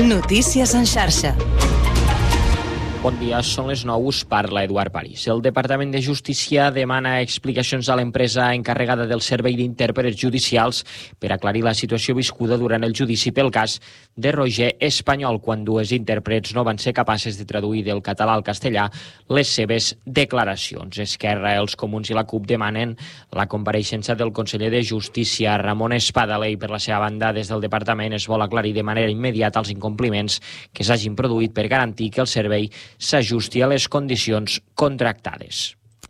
Notícies en xarxa. Bon dia, són les 9, us parla Eduard París. El Departament de Justícia demana explicacions a l'empresa encarregada del servei d'intèrprets judicials per aclarir la situació viscuda durant el judici pel cas de Roger Espanyol, quan dues intèrprets no van ser capaces de traduir del català al castellà les seves declaracions. Esquerra, els Comuns i la CUP demanen la compareixença del conseller de Justícia, Ramon Espadaler, i per la seva banda, des del departament es vol aclarir de manera immediata els incompliments que s'hagin produït per garantir que el servei s'ajusti a les condicions contractades.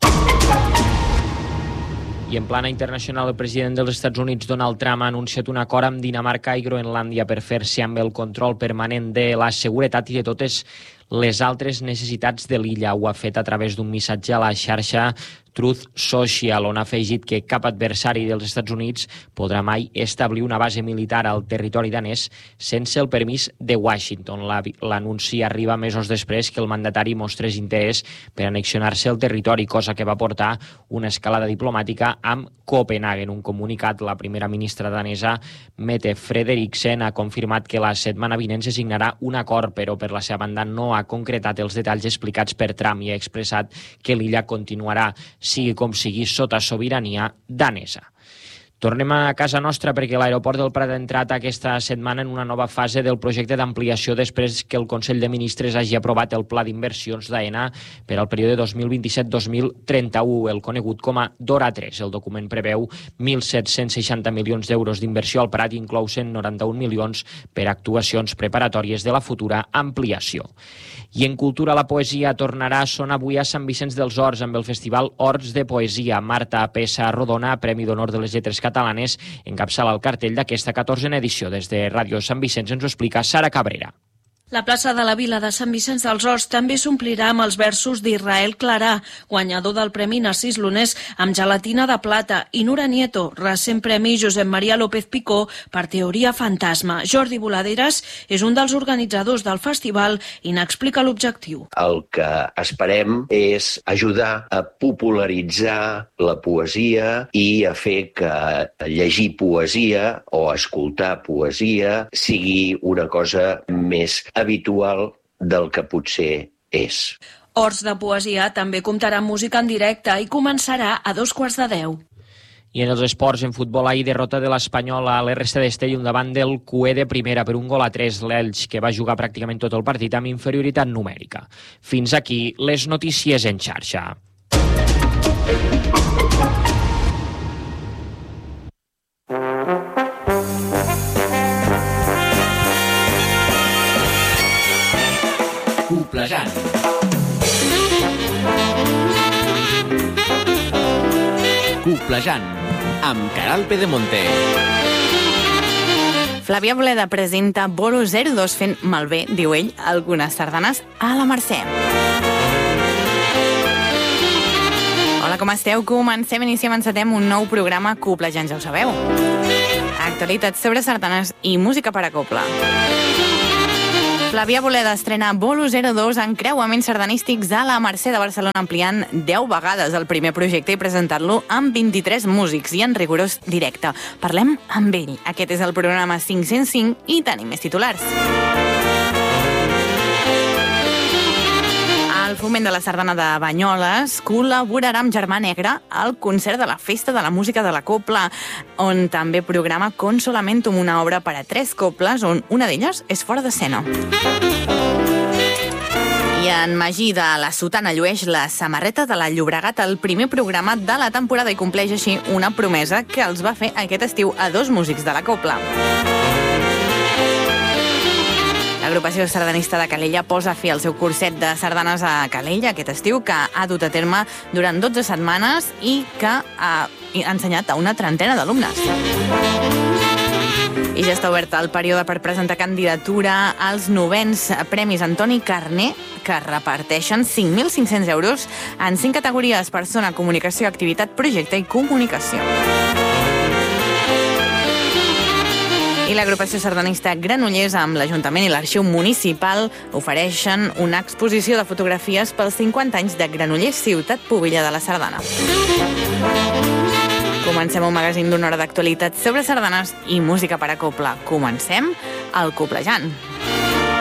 I en plana internacional, el president dels Estats Units, Donald Trump, ha anunciat un acord amb Dinamarca i Groenlàndia per fer-se amb el control permanent de la seguretat i de totes les altres necessitats de l'illa. Ho ha fet a través d'un missatge a la xarxa Truth Social, on ha afegit que cap adversari dels Estats Units podrà mai establir una base militar al territori danès sense el permís de Washington. L'anunci arriba mesos després que el mandatari mostrés interès per annexionar-se el territori, cosa que va portar una escalada diplomàtica amb Copenhague. En un comunicat, la primera ministra danesa, Mette Frederiksen, ha confirmat que la setmana vinent se signarà un acord, però per la seva banda no ha concretat els detalls explicats per Trump i ha expressat que l'illa continuarà, sigui com sigui, sota sobirania danesa. Tornem a casa nostra perquè l'aeroport del Prat ha entrat aquesta setmana en una nova fase del projecte d'ampliació després que el Consell de Ministres hagi aprovat el pla d'inversions d'AENA per al període 2027-2031, el conegut com a DORA 3. El document preveu 1.760 milions d'euros d'inversió al Prat i inclou 191 milions per actuacions preparatòries de la futura ampliació. I en cultura, la poesia tornarà a sonar avui a Sant Vicenç dels Horts amb el Festival Horts de Poesia. Marta Pessa Rodona, Premi d'Honor de les Lletres Catalanes, encapçala el cartell d'aquesta 14a edició. Des de Ràdio Sant Vicenç ens ho explica Sara Cabrera. La plaça de la Vila de Sant Vicenç dels Horts també s'omplirà amb els versos d'Israel Clarà, guanyador del Premi Narcís Lunés amb Gelatina de Plata, i Nura Nieto, recent Premi Josep Maria López Picó per Teoria Fantasma. Jordi Voladeres és un dels organitzadors del festival i n'explica l'objectiu. El que esperem és ajudar a popularitzar la poesia i a fer que llegir poesia o escoltar poesia sigui una cosa més habitual del que potser és. Horts de Poesia també comptarà amb música en directe i començarà a 2:15. I en els esports, en futbol, ahir derrota de l'Espanyol a l'RC d'Estella davant del Cué de primera per 1-3, l'Elx, que va jugar pràcticament tot el partit amb inferioritat numèrica. Fins aquí les notícies en xarxa. Coplejant. Coplejant, amb Caral Pedemonte. Flàvia Boleda presenta Bolo 02 fent malbé, diu ell, algunes sardanes a la Mercè. Hola, com esteu? Iniciem un nou programa Coplejant, ja ho sabeu. Actualitats sobre sardanes i música per a copla. Flàvia Boleda estrena Bolo 02 en creuaments sardanístics a la Mercè de Barcelona, ampliant 10 vegades el primer projecte i presentant-lo amb 23 músics i en rigorós directe. Parlem amb ell. Aquest és el programa 505 i tenim més titulars. El Foment de la Sardana de Banyoles col·laborarà amb Germà Negre al concert de la Festa de la Música de la Copla, on també programa Consolamentum, una obra per a 3 coples, on una d'elles és fora d'escena. I en Magí de la Sotana llueix la samarreta de la Llobregat al primer programa de la temporada i compleix així una promesa que els va fer aquest estiu a 2 músics de la Copla. L'agrupació sardanista de Calella posa fi al seu curset de sardanes a Calella aquest estiu, que ha dut a terme durant 12 setmanes i que ha ensenyat a una trentena d'alumnes. I ja està obert el període per presentar candidatura als 9ens Premis Antoni Carner, que reparteixen 5.500 euros en 5 categories: persona, comunicació, activitat, projecte i comunicació. I l'agrupació sardanista Granollers, amb l'Ajuntament i l'Arxiu Municipal, ofereixen una exposició de fotografies pels 50 anys de Granollers, ciutat pubilla de la sardana. Comencem un magazín d'una hora d'actualitat sobre sardanes i música per a copla. Comencem el Coplejant.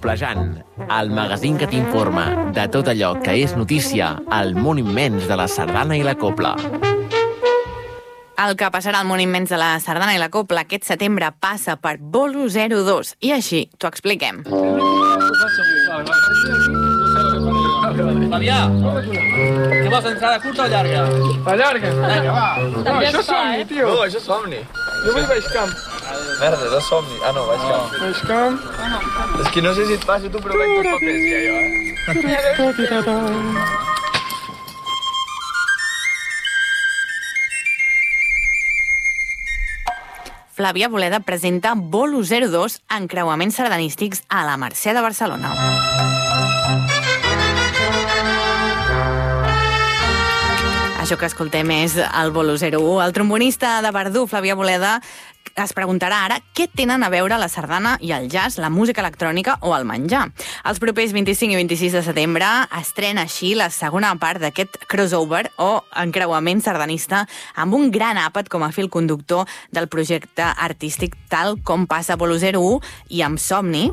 Coplejant, el magazín que t'informa de tot allò que és notícia al món immens de la sardana i la copla. El que passarà al món immens de la sardana i la copla aquest setembre passa per Bolo 02 i així t'ho expliquem. Fabià, què vols, entrada curta o llarga? La llarga? Vinga, va. No, això és somni, tio. No, això és somni. Jo vull Baixcamp. Merda, és somni. Ah, no, Baixcamp. Baixcamp. És que no sé si et passo tu, però veig dos papers ja, jo, Flàvia Boleda presenta Bolo 02 encreuaments sardanístics a la Mercè de Barcelona. Això que escoltem és el Bolo 01. El trombonista de Verdú, Flàvia Boleda, es preguntarà ara què tenen a veure la sardana i el jazz, la música electrònica o el menjar. Els propers 25 i 26 de setembre estrena així la segona part d'aquest crossover o encreuament sardanista amb un gran àpat com a fil conductor del projecte artístic tal com passa Bolo 01 i amb Somni,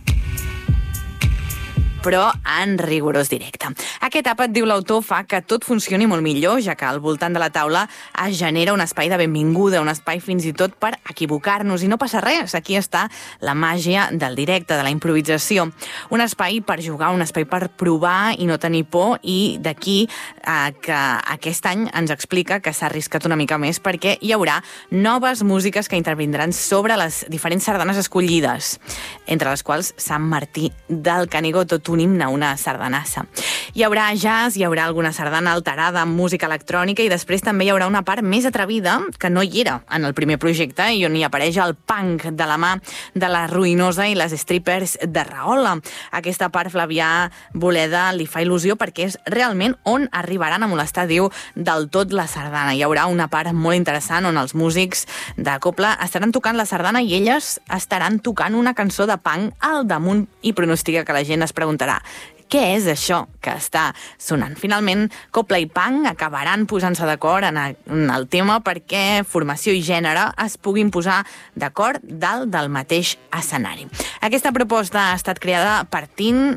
però en rigorós directe. Aquest àpat, diu l'autor, fa que tot funcioni molt millor, ja que al voltant de la taula es genera un espai de benvinguda, un espai fins i tot per equivocar-nos, i no passa res. Aquí està la màgia del directe, de la improvisació. Un espai per jugar, un espai per provar i no tenir por, i d'aquí que aquest any ens explica que s'ha arriscat una mica més perquè hi haurà noves músiques que intervindran sobre les diferents sardanes escollides, entre les quals Sant Martí del Canigó, tot un himne, una sardanassa. Hi haurà jazz, hi haurà alguna sardana alterada amb música electrònica i després també hi haurà una part més atrevida que no hi era en el primer projecte i on hi apareix el punk de la mà de la Ruïnosa i les strippers de Rahola. Aquesta part Flàvia Boleda li fa il·lusió perquè és realment on arribaran a molestar, diu, del tot la sardana. Hi haurà una part molt interessant on els músics de copla estaran tocant la sardana i elles estaran tocant una cançó de punk al damunt i pronostica que la gent es preguntarà què és això que està sonant. Finalment, copla i punk acabaran posant-se d'acord en el tema perquè formació i gènere es puguin posar d'acord dalt del mateix escenari. Aquesta proposta ha estat creada partint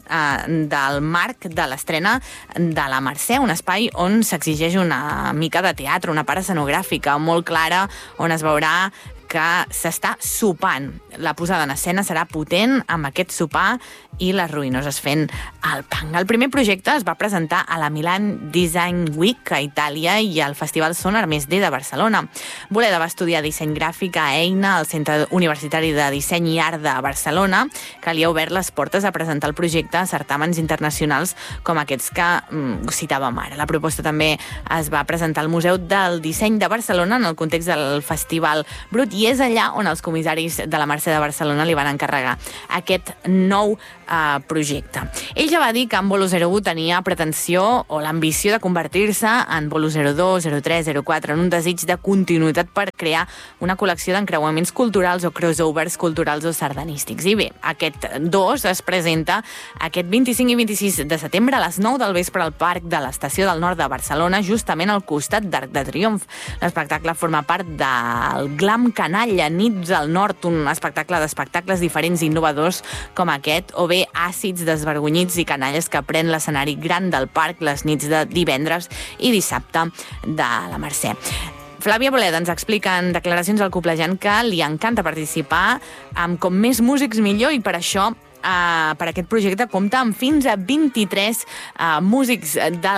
del marc de l'estrena de la Mercè, un espai on s'exigeix una mica de teatre, una part escenogràfica molt clara, on es veurà que s'està sopant. La posada en escena serà potent amb aquest sopar i les Ruïnoses fent el punk. El primer projecte es va presentar a la Milan Design Week a Itàlia i al Festival Sonar Més D de Barcelona. Boleda va estudiar disseny gràfic a EINA, al Centre Universitari de Disseny i Art de Barcelona, que li ha obert les portes a presentar el projecte a certàmens internacionals com aquests que citàvem ara. La proposta també es va presentar al Museu del Disseny de Barcelona en el context del Festival Brut i és allà on els comissaris de la Mercè de Barcelona li van encarregar aquest nou projecte. Ell ja va dir que en Bolo 01 tenia pretensió o l'ambició de convertir-se en Bolo 02, 03, 04, en un desig de continuïtat per crear una col·lecció d'encreuaments culturals o crossovers culturals o sardanístics. I bé, aquest 2 es presenta aquest 25 i 26 de setembre a les 9 del vespre al Parc de l'Estació del Nord de Barcelona, justament al costat d'Arc de Triomf. L'espectacle forma part del Glam Canalla, Nits al Nord, un espectacle d'espectacles diferents i innovadors com aquest, o bé àcids, desvergonyits i canalles que pren l'escenari gran del parc les nits de divendres i dissabte de la Mercè. Flàvia Boleda ens explica en declaracions al Coplejant que li encanta participar amb com més músics millor i per això per aquest projecte compta amb fins a 23 músics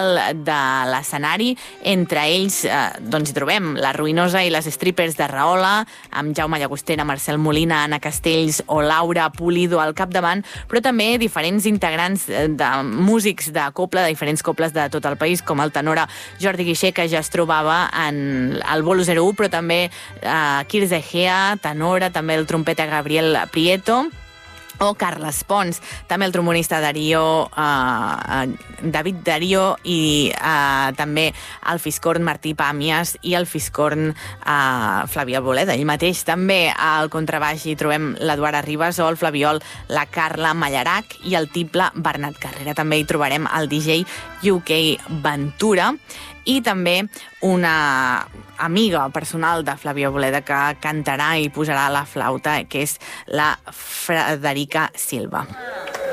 de l'escenari. Entre ells doncs hi trobem la Ruïnosa i les strippers de Rahola, amb Jaume Llagostera, Marcel Molina, Anna Castells o Laura Pulido al capdavant, però també diferents integrants de músics de copla, de diferents cobles de tot el país, com el tenora Jordi Guixer, que ja es trobava en el Bolo 01, però també Quirze Egea, tenora, també el trompeta Gabriel Prieto, o Carles Pons, també el trombonista David Darío i també el fiscorn Martí Pàmies i el fiscorn Flàvia Boleda. Ell mateix també al contrabaix hi trobem l'Eduard Arribas o el flaviol la Carla Mallarac i el tiple Bernat Carrera. També hi trobarem el DJ UK Ventura i també una amiga personal de Flàvia Boleda que cantarà i posarà la flauta, que és la Frederica Silva.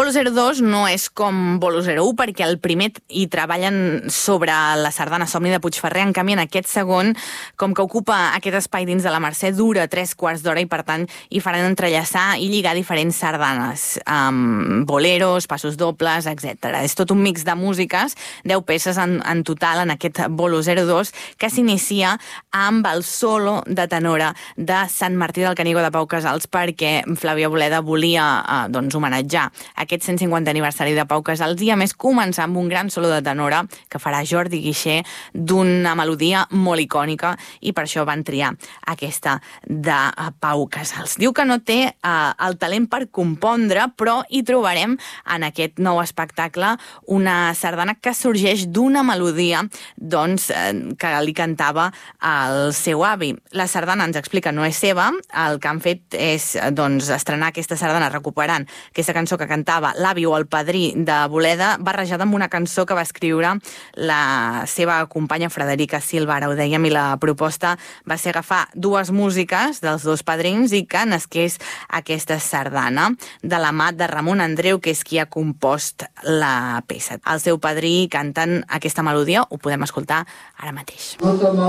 Bolo 02 no és com Bolo 01 perquè el primer hi treballen sobre la sardana Somni de Puigferrer, en canvi en aquest segon, com que ocupa aquest espai dins de la Mercè, dura 3/4 d'hora i per tant hi faran entrellaçar i lligar diferents sardanes, boleros, passos dobles, etc. És tot un mix de músiques, 10 peces en total en aquest Bolo 02, que s'inicia amb el solo de tenora de Sant Martí del Canigó de Pau Casals, perquè Flàvia Boleda volia homenatjar aquest 150 aniversari de Pau Casals i a més començar amb un gran solo de tenora que farà Jordi Guixer d'una melodia molt icònica i per això van triar aquesta de Pau Casals. Diu que no té el talent per compondre, però hi trobarem en aquest nou espectacle una sardana que sorgeix d'una melodia que li cantava el seu avi. La sardana, ens explica, no és seva, el que han fet és estrenar aquesta sardana recuperant aquesta cançó que cantava l'avi o el padrí de Boleda, barrejada amb una cançó que va escriure la seva companya Frederica Silva, ara ho dèiem, i la proposta va ser agafar dues músiques dels dos padrins i que nasqués aquesta sardana de la mà de Ramon Andreu, que és qui ha compost la peça. El seu padrí cantant aquesta melodia, ho podem escoltar ara mateix.